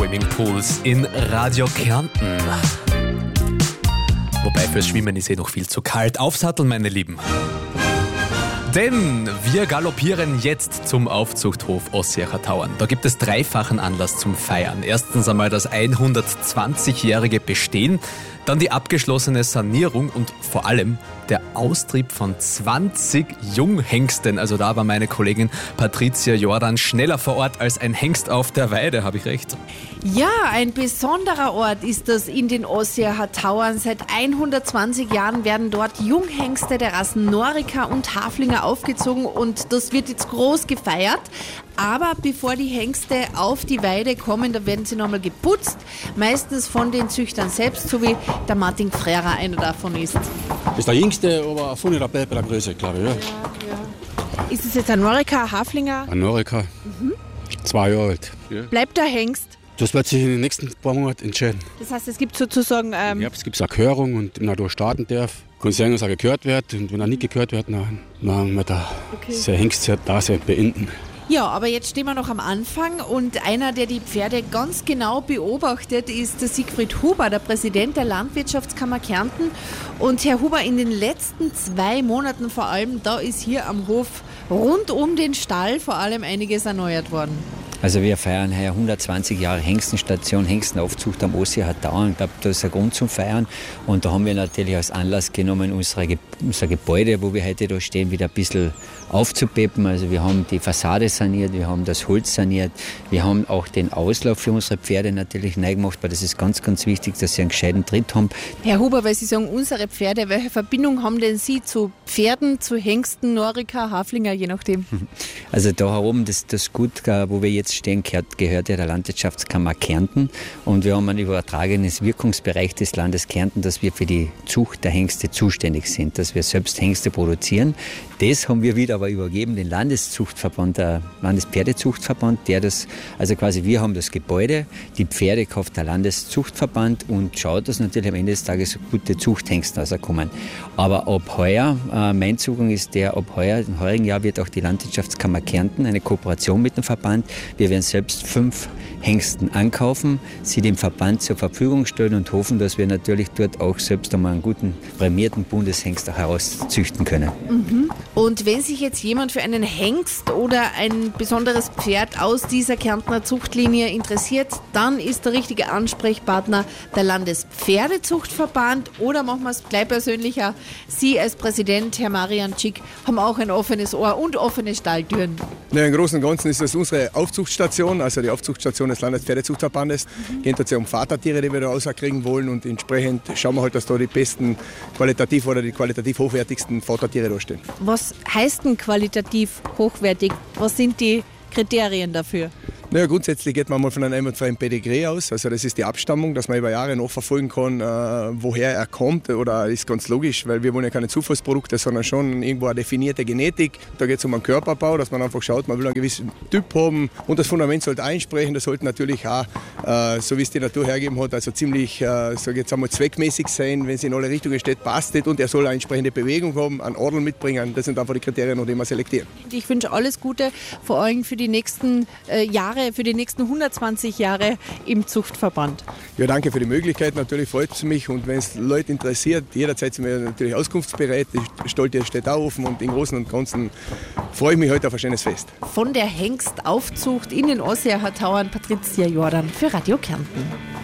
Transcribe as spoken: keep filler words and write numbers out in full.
Swimmingpools in Radio Kärnten. Wobei fürs Schwimmen ist eh noch viel zu kalt. Aufsatteln, meine Lieben. Denn wir galoppieren jetzt zum Aufzuchthof Ossiacher Tauern. Da gibt es dreifachen Anlass zum Feiern. Erstens einmal das hundertzwanzigjährige Bestehen, dann die abgeschlossene Sanierung und vor allem der Austrieb von zwanzig Junghengsten. Also da war meine Kollegin Patricia Jordan schneller vor Ort als ein Hengst auf der Weide, habe ich recht? Ja, ein besonderer Ort ist das in den Ossiacher Tauern. Seit hundertzwanzig Jahren werden dort Junghengste der Rassen Norica und Haflinger aufgezogen und das wird jetzt groß gefeiert. Aber bevor die Hengste auf die Weide kommen, da werden sie nochmal geputzt, meistens von den Züchtern selbst, so wie der Martin Frera einer davon ist. Das ist der jüngste, aber von der bei der Größe, glaube ich. Ja. Ja, ja. Ist es jetzt ein Norica, ein Haflinger? Ein Norica, mhm. zwei Jahre alt. Ja. Bleibt der Hengst? Das wird sich in den nächsten paar Monaten entscheiden. Das heißt, es gibt sozusagen... Ähm Im Herbst gibt es eine Gehörung und wenn er da starten darf, kann sein, dass er gehört wird. Und wenn er nicht gehört wird, dann, dann wird er okay. sein Hengstdasein beenden. Ja, aber jetzt stehen wir noch am Anfang und einer, der die Pferde ganz genau beobachtet, ist der Siegfried Huber, der Präsident der Landwirtschaftskammer Kärnten. Und Herr Huber, in den letzten zwei Monaten vor allem, da ist hier am Hof rund um den Stall vor allem einiges erneuert worden. Also wir feiern heuer hundertzwanzig Jahre Hengstenstation, Hengstenaufzucht am Ossiacher Tauern. Ich glaube, das ist ein Grund zum Feiern. Und da haben wir natürlich als Anlass genommen, unsere, Ge- unser Gebäude, wo wir heute da stehen, wieder ein bisschen aufzupeppen. Also wir haben die Fassade saniert, wir haben das Holz saniert, wir haben auch den Auslauf für unsere Pferde natürlich neu gemacht, weil das ist ganz, ganz wichtig, dass sie einen gescheiten Tritt haben. Herr Huber, weil Sie sagen, unsere Pferde, welche Verbindung haben denn Sie zu Pferden, zu Hengsten, Norica, Haflinger, je nachdem? Also da oben, das, das Gut, wo wir jetzt stehen, gehört, gehört ja der Landwirtschaftskammer Kärnten und wir haben ein übertragenes Wirkungsbereich des Landes Kärnten, dass wir für die Zucht der Hengste zuständig sind, dass wir selbst Hengste produzieren. Das haben wir wieder aber übergeben, den Landeszuchtverband, der Landespferdezuchtverband, der das, also quasi wir haben das Gebäude, die Pferde kauft der Landeszuchtverband und schaut, dass natürlich am Ende des Tages gute Zuchthengste rauskommen. Aber ab heuer, äh, mein Zugang ist der, ab heuer, im heurigen Jahr wird auch die Landwirtschaftskammer Kärnten eine Kooperation mit dem Verband. Wir werden selbst fünf Hengsten ankaufen, sie dem Verband zur Verfügung stellen und hoffen, dass wir natürlich dort auch selbst einmal einen guten prämierten Bundeshengst herauszüchten können. Mhm. Und wenn sich jetzt jemand für einen Hengst oder ein besonderes Pferd aus dieser Kärntner Zuchtlinie interessiert, dann ist der richtige Ansprechpartner der Landespferdezuchtverband oder machen wir es gleich persönlicher. Sie als Präsident, Herr Marian Schick, haben auch ein offenes Ohr und offene Stalltüren. Ja, im Großen und Ganzen ist das unsere Aufzuchtstation, also die Aufzuchtstation des Landespferdezuchtverbandes. Mhm. Geht uns ja um Vatertiere, die wir da rauskriegen wollen und entsprechend schauen wir halt, dass da die besten qualitativ oder die qualitativ hochwertigsten Vatertiere da stehen. Was heißt denn qualitativ hochwertig? Was sind die Kriterien dafür? Naja, grundsätzlich geht man mal von einem einwandfreien Pedigree aus. Also das ist die Abstammung, dass man über Jahre nachverfolgen kann, äh, woher er kommt. Oder ist ganz logisch, weil wir wollen ja keine Zufallsprodukte, sondern schon irgendwo eine definierte Genetik. Da geht es um einen Körperbau, dass man einfach schaut, man will einen gewissen Typ haben. Und das Fundament sollte einsprechen. Das sollte natürlich auch, äh, so wie es die Natur hergegeben hat, also ziemlich, äh, sag jetzt einmal, zweckmäßig sein. Wenn es in alle Richtungen steht, passt es. Und er soll eine entsprechende Bewegung haben, einen Adel mitbringen. Das sind einfach die Kriterien, nach denen wir selektieren. Ich wünsche alles Gute, vor allem für die nächsten äh, Jahre, für die nächsten hundertzwanzig Jahre im Zuchtverband. Ja, danke für die Möglichkeit. Natürlich freut es mich und wenn es Leute interessiert, jederzeit sind wir natürlich auskunftsbereit. Die Stolte steht auch offen und im Großen und Ganzen freue ich mich heute auf ein schönes Fest. Von der Hengstaufzucht in den Ossiacher Tauern, Patricia Jordan für Radio Kärnten.